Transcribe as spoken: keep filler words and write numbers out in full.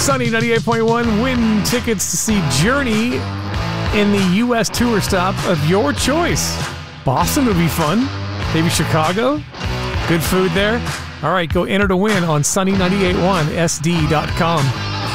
Sunny ninety-eight point one. Win tickets to see Journey in the U S tour stop of your choice. Boston would be fun. Maybe Chicago. Good food there. All right, go enter to win on sunny nine eight one S D dot com.